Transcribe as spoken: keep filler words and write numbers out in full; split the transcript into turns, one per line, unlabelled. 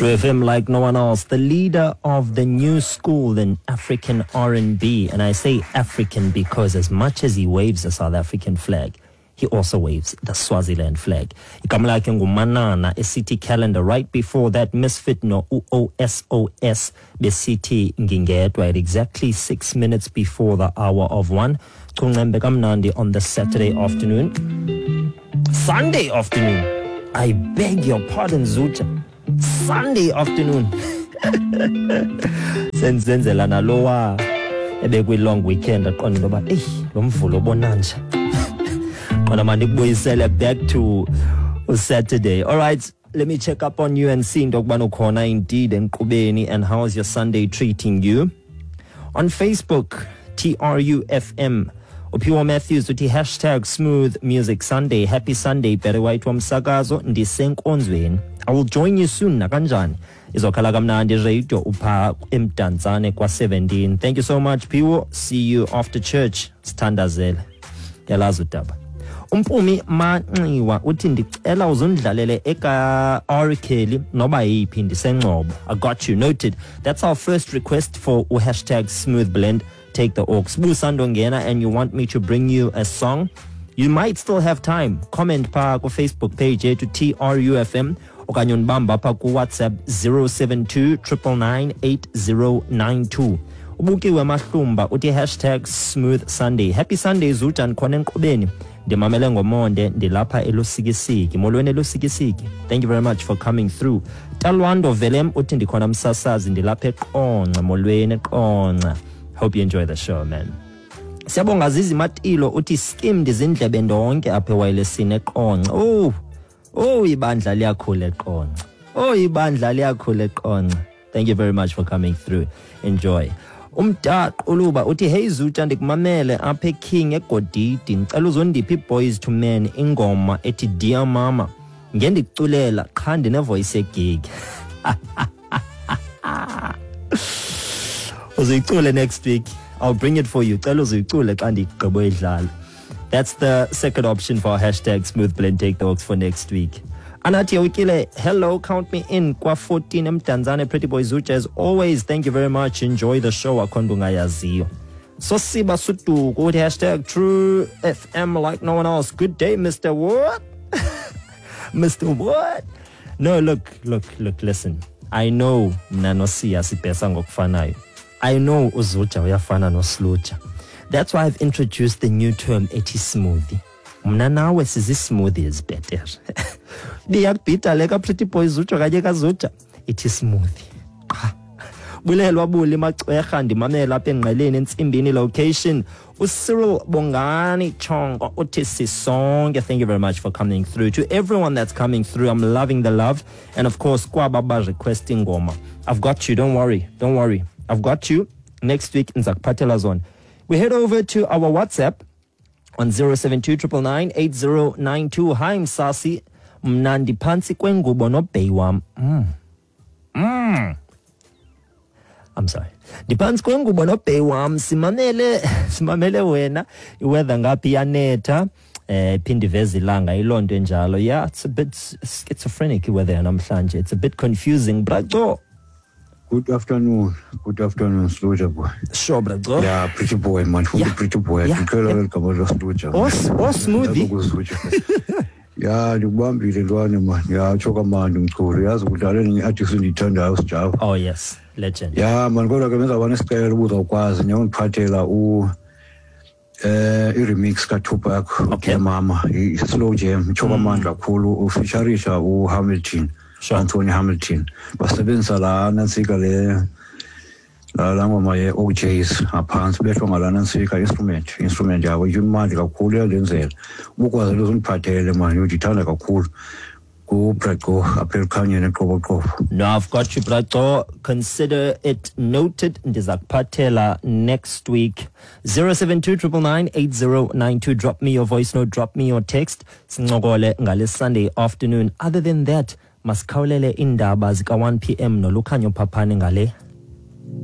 True F M like no one else, the leader of the new school in African R and B. And I say African because as much as he waves the South African flag, he also waves the Swaziland flag. Igama lakhe nguManana, a city calendar. Right before that, Misfit no U O S O S besithi ngingedwa at exactly six minutes before the hour of one. Kunqembe kamnandi on the Saturday afternoon. Sunday afternoon. I beg your pardon, Zucha. Sunday afternoon. Senzenzela nalowa ebekwi long weekend aqonda into yoba eyi lo mvulo bonanja. Qona manje kubuyisele back to Saturday. All right, let me check up on you and see into yokubana ukhona indeed enqubeni, and how is your Sunday treating you? On Facebook, T R U F M. Uphiwa Matthews uthi hashtag smooth music Sunday. Happy Sunday, better white wamsakazo ndisenkonzweni. I will join you soon nakanjani. Izokhala kamnandi radio upha emdantsane kwa seventeen. Thank you so much Piwo. See you after church. Sithandazele. Yalazi udaba. Umpumi Manxiwa uthi ndicela uzondlalele eka R Kelly noba yiphi ndisenqobo. I got you noted. That's our first request for hashtag smooth blend. Take the Oaks. Busando ngena and you want me to bring you a song, you might still have time. Comment pa ku Facebook page to T R U F M okanye unibamba pa ku WhatsApp zero seven two nine nine eight zero nine two. Ubukiwe Mahlumba uthi hashtag smooth Sunday. Happy Sunday Zuta nkhona enqubeni. Ndimamele ngomonde ndilapha elusikisiki. Molweni elusikisiki. Thank you very much for coming through. Talwando Velem uthi ndikhona msasazi ndilapha eqonqa. Molweni eqonqa. Hope you enjoy the show, man. Siyabonga Zizi Matilo uthi skimmed izindlebe ndonke apha ewayelesini eqonqa. Oh, oh ibandla liyakhula eqonqa. Oh ibandla liyakhula eqonqa. Thank you very much for coming through. Enjoy. Umdaq uluba uthi hey Zuta ndikumamele apha eKing eGodidi ngicela uzondiphi Boys to Men ingoma ethi Dear Mama. Ngendiculela qha ndine voice egig. Uzuyicule next week. I'll bring it for you. Cela uzuyicule xa ndigqibo idlala. That's the second option for hashtag smooth blend take the Oaks for next week. Anathi Ukile, hello, count me in kwa fourteen emdantsane Pretty Boy Zucha as always. Thank you very much. Enjoy the show akhonto ngayaziyo. So Siba Sutu uthi hashtag True F M like no one else. Good day, Mister What? Mister What? No, look, look, look, listen. I know mna noSiya sibhesa ngokufanayo. I know uZucha uyafana noSlucha. That's why I've introduced the new term ethi smoothie. Mna nawe sizi smoothies better. Biyakubhida leka Pretty Boy Zucha kanye kaZucha. Ethi smoothie. Bulelwa buli macwerha ndimamela apha enqeleni entsimbini location. uCyril Bongani Chongo uthi sisonke. Thank you very much for coming through. To everyone that's coming through, I'm loving the love. And of course, kwababa requesting ngoma. I've got you, don't worry, don't worry. I've got you. Next week in Zakpatela Zone. We head over to our WhatsApp on zero seven two nine nine eight zero nine two. Hi Msasi, mnandi phansi kwengubo nobhey wam. Mm. Mm. I'm sorry. Diphansi kwengubo nobhey wam simamele simamele wena iweather ngaphi yanetha eh phindi veza ilanga ilonto enjalo. Yeah, it's a bit schizophrenic weather namhlanje. It's a bit confusing, braco.
Good afternoon. Good afternoon, Sluja boy.
Sure, brother.
Yeah, Pretty Boy, man. Who's
Yeah.
the Pretty Boy?
Yeah.
You can't yeah. Come on, Sluja.
Oh, oh smoothie.
Yeah, the one be the one, man. Yeah, choka man, the school. Yeah, so that any artist in the turn house job.
Oh yes, legend.
Yeah, man. Go to the one square with a quas and young Patela who uh remix ka Tupac. Okay, mama. Slow jam. Choka man, the cool Fisherisha who Hamilton.
Sure.
Anthony Hamilton. Basebenzisa la nansika le la ngoma ye O Js aphansi bethu ngala nansika instrument instrument yabo imali kakhulu yalenzela ukwazi uziphathele manje udithanda kakhulu ku Braco apel khanye neqobo qobo.
No, I've got you, Braco. Consider it noted. Ndizakuphathela next week. zero seven two nine nine eight zero nine two. Drop me your voice note, drop me your text. Sincokole ngale Sunday afternoon. Other than that, masikhawulele indaba zika one p m nolukhanyo phaphane ngale